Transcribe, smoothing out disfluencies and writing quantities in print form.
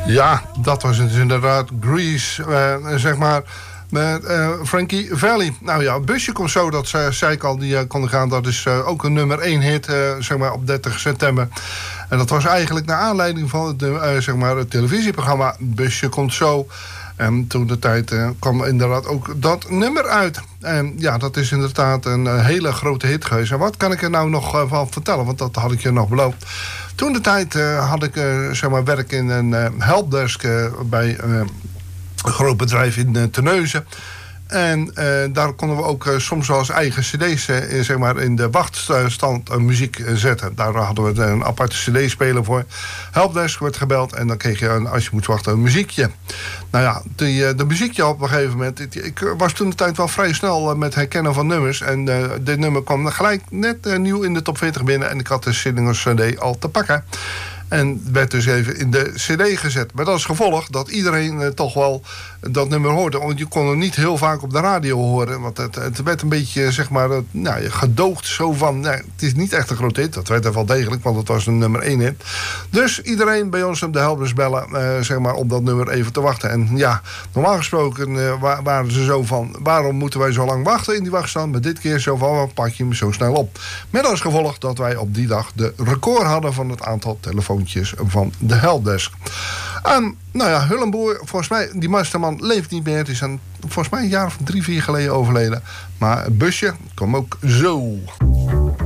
Ja, dat was het inderdaad. Grease, zeg maar. Met Frankie Valli. Nou ja, Busje komt zo, dat zei ik al, die kon gaan. Dat is ook een nummer 1 hit, zeg maar op 30 september. En dat was eigenlijk naar aanleiding van het, zeg maar het televisieprogramma Busje komt zo. En toen de tijd kwam inderdaad ook dat nummer uit. En ja, dat is inderdaad een hele grote hit geweest. En wat kan ik er nou nog van vertellen? Want dat had ik je nog beloofd. Toen de tijd had ik zeg maar werk in een helpdesk bij een groot bedrijf in Terneuzen. En daar konden we ook soms wel eens eigen cd's zeg maar in de wachtstand muziek zetten. Daar hadden we een aparte cd-speler voor. Helpdesk werd gebeld en dan kreeg je, als je moet wachten, een muziekje. Nou ja, de muziekje op een gegeven moment. Ik was toen de tijd wel vrij snel met herkennen van nummers. En dit nummer kwam gelijk net nieuw in de top 40 binnen. En ik had de Singers CD al te pakken. En werd dus even in de cd gezet. Met als gevolg dat iedereen toch wel dat nummer hoorde. Want je kon het niet heel vaak op de radio horen. Want het werd een beetje, zeg maar, gedoogd. Zo van, nee, het is niet echt een groot hit. Dat werd er wel degelijk, want het was een nummer 1 hit. Dus iedereen bij ons op de Helpers bellen, zeg maar, om dat nummer even te wachten. En ja, normaal gesproken waren ze zo van, waarom moeten wij zo lang wachten in die wachtstand? Maar dit keer zo van, pak je hem zo snel op. Met als gevolg dat wij op die dag de record hadden van het aantal telefoontjes van de Helpdesk. Nou ja, Hullenboer, volgens mij, die masterman leeft niet meer. Het is volgens mij een jaar of 3-4 geleden overleden. Maar Busje kwam ook zo.